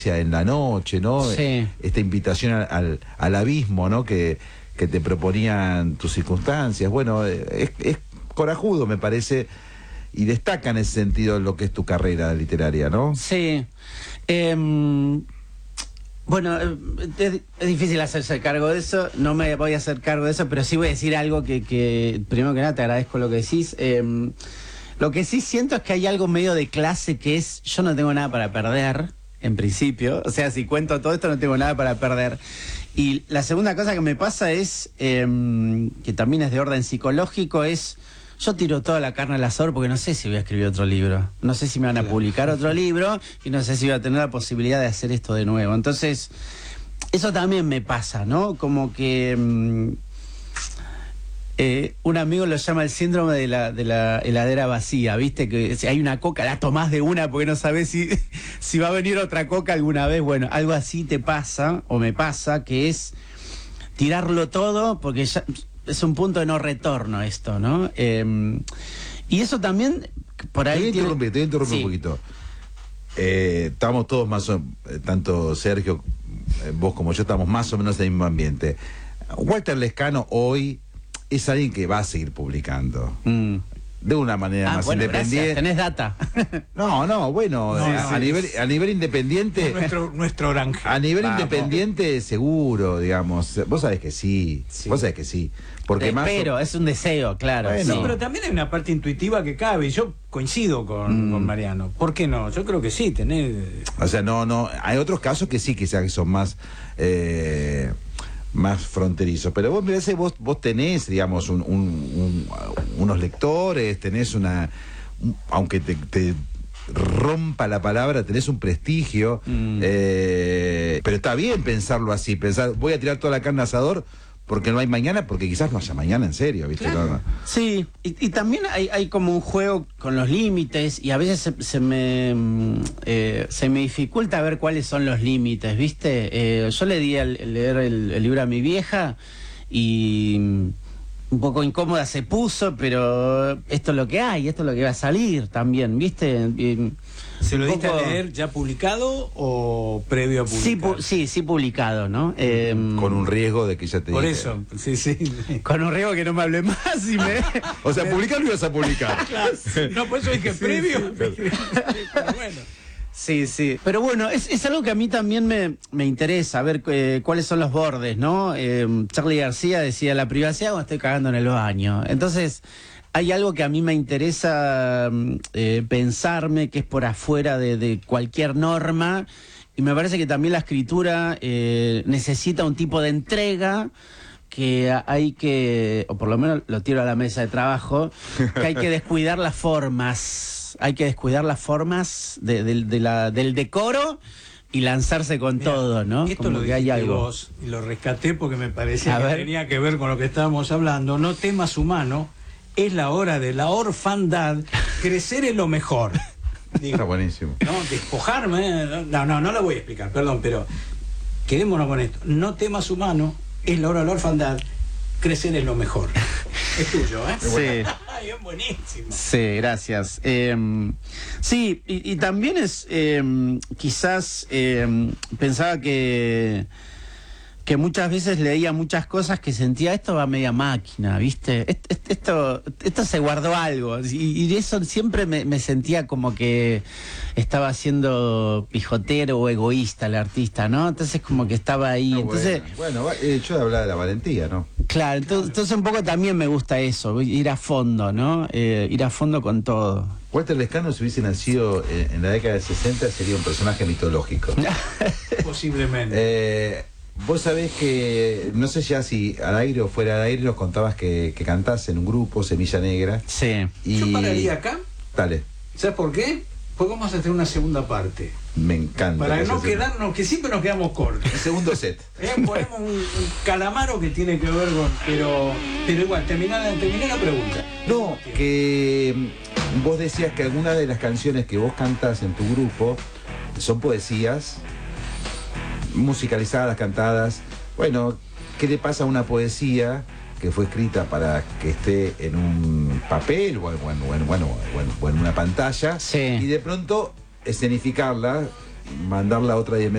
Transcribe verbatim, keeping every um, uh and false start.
en la noche, ¿no? Sí. Esta invitación al, al, al abismo, ¿no? Que, que te proponían tus circunstancias. Bueno, es, es corajudo, me parece, y destaca en ese sentido lo que es tu carrera literaria, ¿no? Sí. Eh, bueno, es, es difícil hacerse cargo de eso, no me voy a hacer cargo de eso, pero sí voy a decir algo que, que primero que nada, te agradezco lo que decís. Eh, lo que sí siento es que hay algo medio de clase que es, yo no tengo nada para perder, en principio. O sea, si cuento todo esto no tengo nada para perder. Y la segunda cosa que me pasa es, eh, que también es de orden psicológico, es... Yo tiro toda la carne al asador porque no sé si voy a escribir otro libro. No sé si me van a publicar otro libro y no sé si voy a tener la posibilidad de hacer esto de nuevo. Entonces, eso también me pasa, ¿no? Como que... Mmm, Eh, un amigo lo llama el síndrome de la, de la heladera vacía, ¿viste? Que si hay una coca, la tomás de una porque no sabés si, si va a venir otra coca alguna vez. Bueno, algo así te pasa, o me pasa, que es tirarlo todo porque ya es un punto de no retorno esto, ¿no? Eh, y eso también, por ahí... Te voy a tiene... interrumpir, te voy a interrumpir sí. un poquito. Eh, estamos todos más o eh, tanto Sergio, eh, vos como yo, estamos más o menos en el mismo ambiente. Walter Lescano hoy... es alguien que va a seguir publicando. Mm. De una manera ah, más bueno, independiente. Gracias. ¿Tenés data? No, no, bueno, no, a, sí, a, nivel, a nivel independiente... Nuestro, nuestro granje. A nivel Vamos. independiente, seguro, digamos. Vos sabés que sí, sí. vos sabés que sí. Porque Te más espero, es un deseo, claro. Bueno. Sí, pero también hay una parte intuitiva que cabe. Y yo coincido con, mm. con Mariano. ¿Por qué no? Yo creo que sí, tener... O sea, no, no, hay otros casos que sí, quizás que son más... Eh, más fronterizo, pero vos mirá, vos, vos tenés, digamos, un, un, un, unos lectores, tenés una, un, aunque te, te rompa la palabra, tenés un prestigio, mm. eh, pero está bien pensarlo así, pensar, voy a tirar toda la carne al asador porque no hay mañana, porque quizás no haya mañana en serio, ¿viste? Claro. No, no. Sí, y, y también hay, hay como un juego con los límites y a veces se, se me eh, se me dificulta ver cuáles son los límites, ¿viste? Eh, yo le di a leer el, el libro a mi vieja y un poco incómoda se puso, pero esto es lo que hay, esto es lo que va a salir también, ¿viste? Y, ¿se lo diste poco... a leer ya publicado o previo a publicar? Sí, pu sí, sí publicado, ¿no? Eh, con un riesgo de que ya te Por dije. eso, sí, sí. Con un riesgo que no me hable más y me... O sea, publicar lo ibas a publicar. Claro. No, por eso dije sí, previo. Sí, pero bueno. Sí, sí. Pero bueno, es, es algo que a mí también me, me interesa, ver eh, cuáles son los bordes, ¿no? Eh, Charly García decía, la privacidad cuando estoy cagando en el baño. Entonces, hay algo que a mí me interesa eh, pensarme, que es por afuera de, de cualquier norma, y me parece que también la escritura eh, necesita un tipo de entrega que hay que, o por lo menos lo tiro a la mesa de trabajo, que hay que descuidar las formas. Hay que descuidar las formas de, de, de la, del decoro y lanzarse con Mirá, todo, ¿no? Esto Como lo que hay algo. vos y lo rescaté porque me parecía A que ver. tenía que ver con lo que estábamos hablando. No temas humano, es la hora de la orfandad, crecer es lo mejor. Digo, Está buenísimo. No, despojarme, no, no, no lo voy a explicar, perdón, pero quedémonos con esto. No temas humano, es la hora de la orfandad, crecer es lo mejor. Es tuyo, ¿eh? Sí. Ay, es buenísimo. Sí, gracias. Eh, sí, y, y también es, eh, quizás eh, pensaba que, que muchas veces leía muchas cosas que sentía, esto va a media máquina, ¿viste? Esto, esto, esto se guardó algo. Y, y de eso siempre me, me sentía como que estaba siendo pijotero o egoísta el artista, ¿no? Entonces como que estaba ahí. No, entonces, bueno, bueno, eh, yo de hablar de la valentía, ¿no? claro, entonces, entonces un poco también me gusta eso, ir a fondo, ¿no? Eh, ir a fondo con todo. Walter Lescano, si hubiese nacido en, en la década de sesenta, sería un personaje mitológico. Posiblemente. Eh, vos sabés que, no sé ya si al aire o fuera del aire, nos contabas que, que cantás en un grupo, Semilla Negra. Sí. Y... Yo pararía acá. Dale. ¿Sabes por qué? Porque vamos a hacer una segunda parte. Me encanta. Para que no se- quedarnos, que siempre nos quedamos cortos. El segundo set. Eh, ponemos un, un calamaro que tiene que ver con... Pero, pero igual, terminá, terminá la pregunta. No, que mm, vos decías que algunas de las canciones que vos cantás en tu grupo son poesías musicalizadas, cantadas. Bueno, ¿qué le pasa a una poesía que fue escrita para que esté en un papel o en, o en- o en- bueno, o en- o en una pantalla? Sí. Y de pronto escenificarla mandarla a otra dimensión.